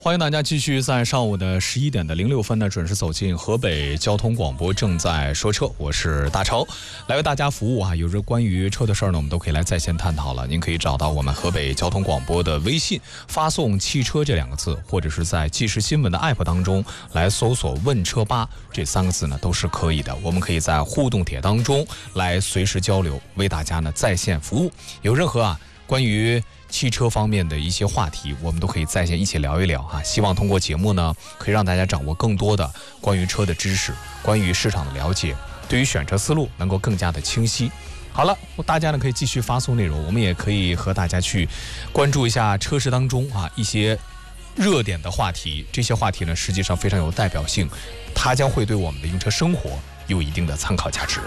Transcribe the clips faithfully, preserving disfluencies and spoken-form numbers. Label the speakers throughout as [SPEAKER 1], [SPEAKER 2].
[SPEAKER 1] 欢迎大家继续在上午的十一点的零六分呢准时走进河北交通广播，正在说车，我是大超，来为大家服务啊。有着关于车的事儿呢，我们都可以来在线探讨了。您可以找到我们河北交通广播的微信，发送汽车这两个字，或者是在即时新闻的 app 当中来搜索问车吧这三个字呢，都是可以的。我们可以在互动帖当中来随时交流，为大家呢在线服务。有任何啊关于汽车方面的一些话题，我们都可以在线一起聊一聊啊！希望通过节目呢，可以让大家掌握更多的关于车的知识，关于市场的了解，对于选车思路能够更加的清晰。好了，大家呢可以继续发送内容，我们也可以和大家去关注一下车市当中啊一些热点的话题。这些话题呢，实际上非常有代表性，它将会对我们的用车生活有一定的参考价值。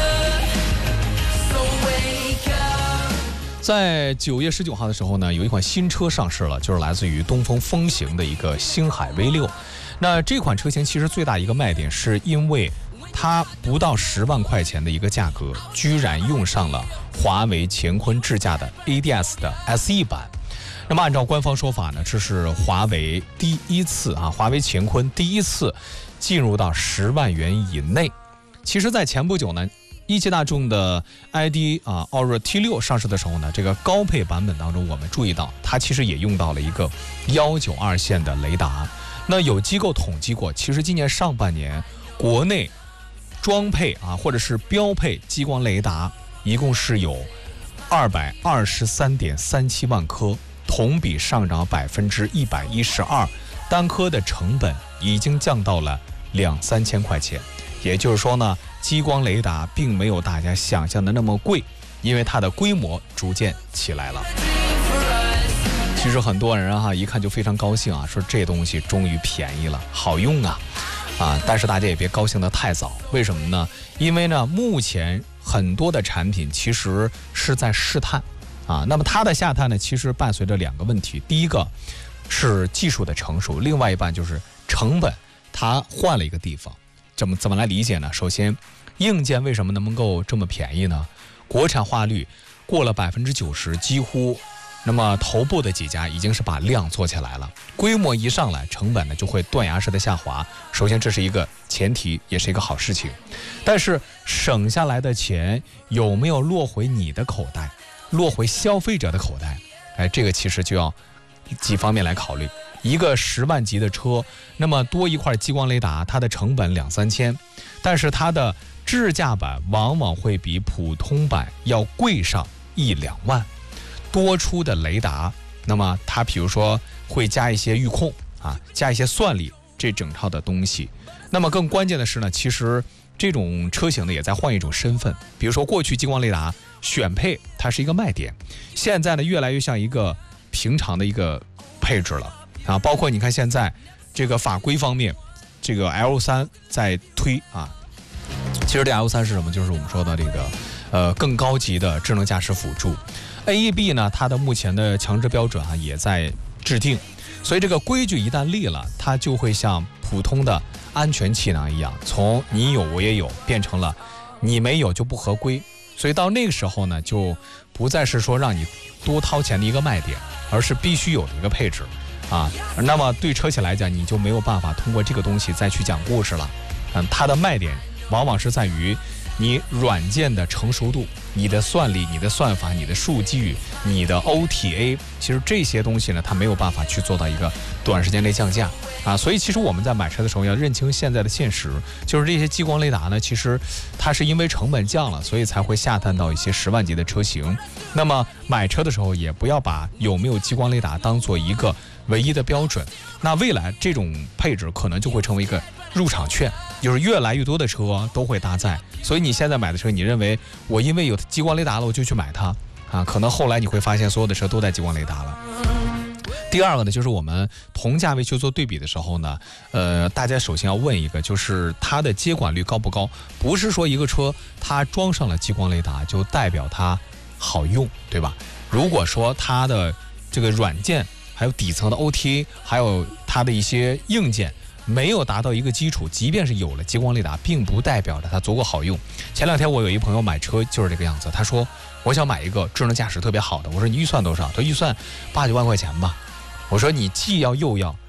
[SPEAKER 1] 在九月十九号的时候呢，有一款新车上市了，就是来自于东风风行的一个星海 V 六。那这款车型其实最大一个卖点是因为它不到十万块钱的一个价格，居然用上了华为乾坤智驾的 A D S 的 S E 版。那么按照官方说法呢，这是华为第一次啊，华为乾坤第一次进入到十万元以内。其实在前不久呢，一汽大众的 I D 啊奥锐 T 六上市的时候呢，这个高配版本当中，我们注意到它其实也用到了一个一九二线的雷达。那有机构统计过，其实今年上半年国内装配啊或者是标配激光雷达一共是有二百二十三点三七万颗，同比上涨百分之一百一十二，单颗的成本已经降到了两三千块钱。也就是说呢，激光雷达并没有大家想象的那么贵，因为它的规模逐渐起来了。其实很多人哈一看就非常高兴啊，说这东西终于便宜了，好用啊啊！但是大家也别高兴得太早，为什么呢？因为呢，目前很多的产品其实是在试探啊。那么它的下探呢，其实伴随着两个问题，第一个是技术的成熟，另外一半就是成本，它换了一个地方。怎么怎么来理解呢？首先，硬件为什么能够这么便宜呢？国产化率过了百分之九十，几乎，那么头部的几家已经是把量做起来了，规模一上来，成本呢就会断崖式的下滑。首先，这是一个前提，也是一个好事情。但是省下来的钱有没有落回你的口袋，落回消费者的口袋？哎，这个其实就要几方面来考虑。一个十万级的车，那么多一块激光雷达，它的成本两三千，但是它的智驾版往往会比普通版要贵上一两万。多出的雷达，那么它比如说会加一些预控啊，加一些算力这整套的东西。那么更关键的是呢，其实这种车型呢也在换一种身份，比如说过去激光雷达选配它是一个卖点，现在呢越来越像一个平常的一个配置了。啊，包括你看现在这个法规方面，这个 L 三 在推啊。其实这 L 三 是什么？就是我们说的这个呃更高级的智能驾驶辅助。A E B 呢，它的目前的强制标准啊也在制定，所以这个规矩一旦立了，它就会像普通的安全气囊一样，从你有我也有变成了你没有就不合规。所以到那个时候呢，就不再是说让你多掏钱的一个卖点，而是必须有的一个配置。啊，那么对车企来讲，你就没有办法通过这个东西再去讲故事了。嗯，它的卖点往往是在于你软件的成熟度、你的算力、你的算法、你的数据、你的 O T A， 其实这些东西呢，它没有办法去做到一个短时间内降价啊。所以其实我们在买车的时候要认清现在的现实，就是这些激光雷达呢，其实它是因为成本降了，所以才会下探到一些十万级的车型。那么买车的时候也不要把有没有激光雷达当做一个唯一的标准，那未来这种配置可能就会成为一个入场券，就是越来越多的车都会搭载。所以你现在买的车，你认为我因为有激光雷达了我就去买它啊，可能后来你会发现所有的车都带激光雷达了。第二个呢，就是我们同价位去做对比的时候呢，呃，大家首先要问一个，就是它的接管率高不高？不是说一个车它装上了激光雷达就代表它好用，对吧？如果说它的这个软件还有底层的 O T A， 还有它的一些硬件没有达到一个基础，即便是有了激光雷达，并不代表着它足够好用。前两天我有一朋友买车就是这个样子，他说我想买一个智能驾驶特别好的，我说你预算多少？他说预算八九万块钱吧。我说你既要又要，